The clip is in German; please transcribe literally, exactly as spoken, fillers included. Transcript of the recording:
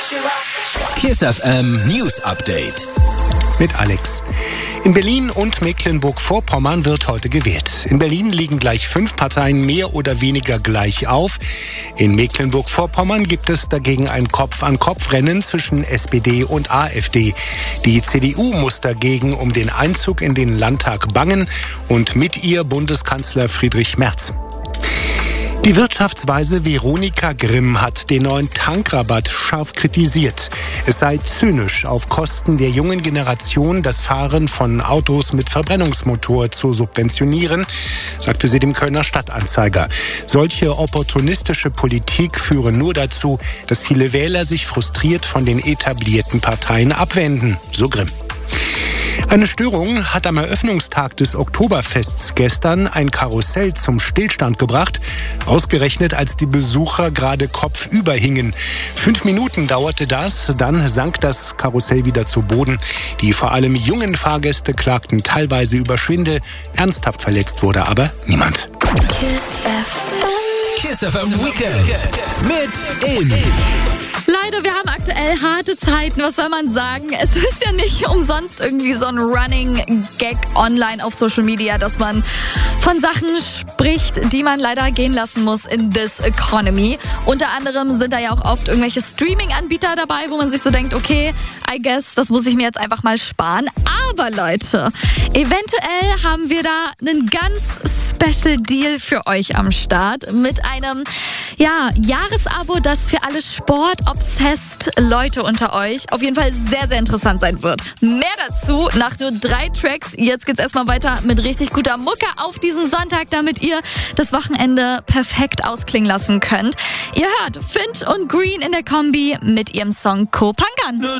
Kiss F M News Update. Mit Alex. In Berlin und Mecklenburg-Vorpommern wird heute gewählt. In Berlin liegen gleich fünf Parteien mehr oder weniger gleich auf. In Mecklenburg-Vorpommern gibt es dagegen ein Kopf-an-Kopf-Rennen zwischen S P D und A f D. Die C D U muss dagegen um den Einzug in den Landtag bangen und mit ihr Bundeskanzler Friedrich Merz. Die Wirtschaftsweise Veronika Grimm hat den neuen Tankrabatt scharf kritisiert. Es sei zynisch, auf Kosten der jungen Generation das Fahren von Autos mit Verbrennungsmotor zu subventionieren, sagte sie dem Kölner Stadtanzeiger. Solche opportunistische Politik führe nur dazu, dass viele Wähler sich frustriert von den etablierten Parteien abwenden, so Grimm. Eine Störung hat am Eröffnungstag des Oktoberfests gestern ein Karussell zum Stillstand gebracht, ausgerechnet als die Besucher gerade kopfüber hingen. Fünf Minuten dauerte das, dann sank das Karussell wieder zu Boden. Die vor allem jungen Fahrgäste klagten teilweise über Schwindel. Ernsthaft verletzt wurde aber niemand. Kiss F M. Kiss F M Weekend mit Amy. Leider, wir haben aktuell harte Zeiten, was soll man sagen? Es ist ja nicht umsonst irgendwie so ein Running Gag online auf Social Media, dass man von Sachen spricht, die man leider gehen lassen muss in this economy. Unter anderem sind da ja auch oft irgendwelche Streaming-Anbieter dabei, wo man sich so denkt, okay, I guess, das muss ich mir jetzt einfach mal sparen. Aber Leute, eventuell haben wir da einen ganz Special Deal für euch am Start mit einem ja, Jahresabo, das für alle Sport-obsessed Leute unter euch auf jeden Fall sehr, sehr interessant sein wird. Mehr dazu nach nur drei Tracks. Jetzt geht's erstmal weiter mit richtig guter Mucke auf diesen Sonntag, damit ihr das Wochenende perfekt ausklingen lassen könnt. Ihr hört Finch und Green in der Kombi mit ihrem Song Kopangan.